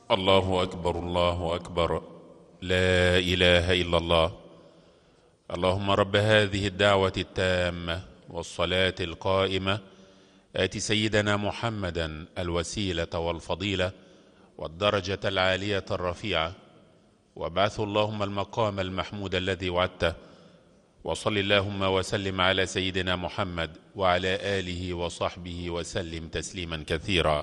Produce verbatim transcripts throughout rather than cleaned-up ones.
الله أكبر الله أكبر، لا إله إلا الله. اللهم رب هذه الدعوة التامة والصلاة القائمة، آت سيدنا محمدا الوسيلة والفضيلة والدرجة العالية الرفيعة، وابعثه اللهم المقام المحمود الذي وعدته، وصل اللهم وسلم على سيدنا محمد وعلى آله وصحبه وسلم تسليما كثيرا.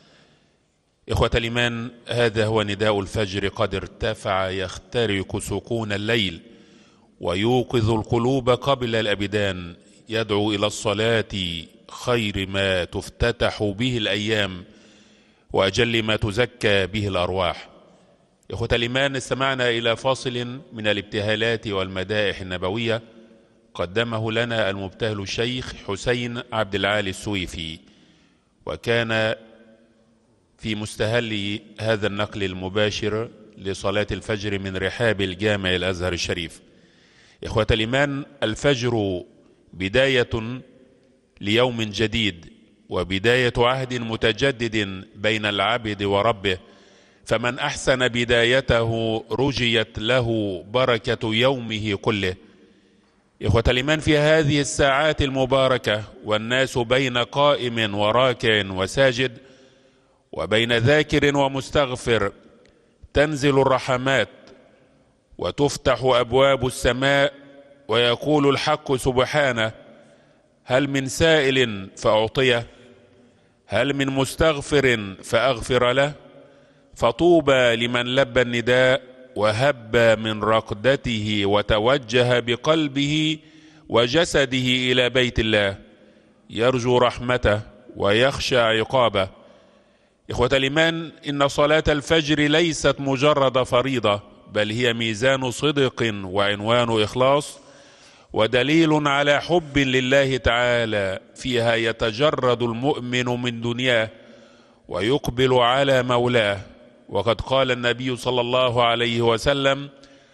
إخوة الإيمان، هذا هو نداء الفجر قد ارتفع يخترق سكون الليل ويوقظ القلوب قبل الأبدان، يدعو إلى الصلاة خير ما تفتتح به الأيام وأجل ما تزكى به الأرواح. إخوة الإيمان، استمعنا إلى فاصل من الابتهالات والمدائح النبوية قدمه لنا المبتهل الشيخ حسين عبد العالي السويفي، وكان في مستهل هذا النقل المباشر لصلاة الفجر من رحاب الجامع الأزهر الشريف. إخوة الإيمان، الفجر بداية ليوم جديد وبداية عهد متجدد بين العبد وربه، فمن أحسن بدايته رجيت له بركة يومه كله. إخوة الإيمان، في هذه الساعات المباركة والناس بين قائم وراكع وساجد وبين ذاكر ومستغفر، تنزل الرحمات وتفتح أبواب السماء، ويقول الحق سبحانه: هل من سائل فأعطيه، هل من مستغفر فأغفر له. فطوبى لمن لبى النداء وهب من رقدته وتوجه بقلبه وجسده إلى بيت الله، يرجو رحمته ويخشى عقابه. إخوة الإيمان، إن صلاة الفجر ليست مجرد فريضة، بل هي ميزان صدق وعنوان إخلاص ودليل على حب لله تعالى. فيها يتجرد المؤمن من دنياه ويقبل على مولاه، وقد قال النبي صلى الله عليه وسلم: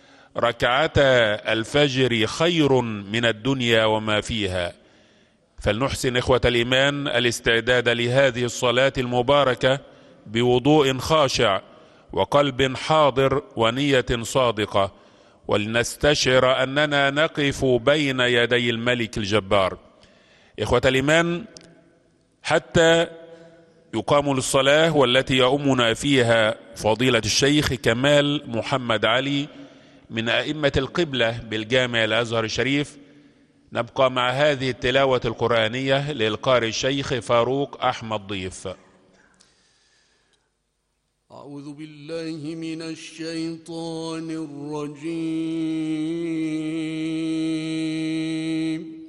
ركعتا الفجر خير من الدنيا وما فيها. فلنحسن إخوة الإيمان الاستعداد لهذه الصلاة المباركة بوضوء خاشع وقلب حاضر ونية صادقة، ولنستشعر أننا نقف بين يدي الملك الجبار. إخوة الإيمان، حتى يقام للصلاة والتي يؤمنا فيها فضيلة الشيخ كمال محمد علي من أئمة القبلة بالجامع الأزهر الشريف، نبقى مع هذه التلاوة القرآنية للقارئ الشيخ فاروق أحمد ضيف. أعوذ بالله من الشيطان الرجيم.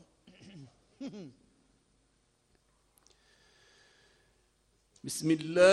بسم الله